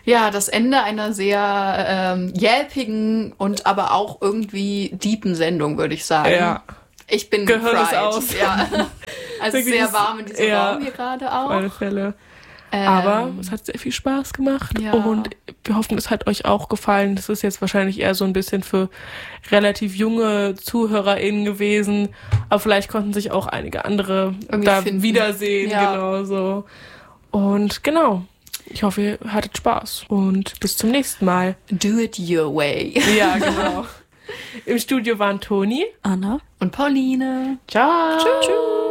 Ja, das Ende einer sehr yelpigen und aber auch irgendwie deepen Sendung, würde ich sagen. Ja. Ich bin Gehirn ist fried. aus. Ja. Also Wirklich sehr ist- warm in diesem ja, Raum hier gerade auch. Auf alle Fälle. Aber es hat sehr viel Spaß gemacht Ja. und wir hoffen, es hat euch auch gefallen. Das ist jetzt wahrscheinlich eher so ein bisschen für relativ junge ZuhörerInnen gewesen, aber vielleicht konnten sich auch einige andere Irgendwie da finden. wiedersehen, Ja. genau so. Und genau, ich hoffe, ihr hattet Spaß und bis zum nächsten Mal. Do it your way. Ja, genau. Im Studio waren Toni Anna. Und Pauline. Ciao. Tschüss.